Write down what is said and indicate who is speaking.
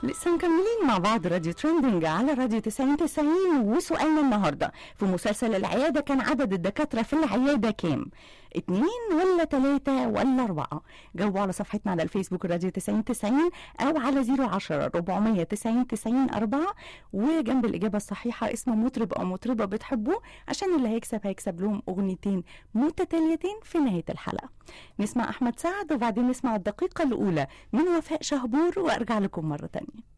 Speaker 1: لسه مكملين مع بعض راديو ترندنج على راديو 90 وسؤالنا النهارده في مسلسل العيادة كان عدد الدكاترة في العيادة كام؟ 2 ولا 3 ولا 4؟ جاوبوا على صفحتنا على الفيسبوك راديو 90 أو على 010 490 4. وجنب الإجابة الصحيحة اسم مطرب أو مطربة بتحبوه عشان اللي هيكسب لهم أغنيتين متتاليتين في نهاية الحلقة. نسمع أحمد سعد وبعدين نسمع الدقيقة الأولى من وفاء شهبور وأرجع لكم مرة تانية.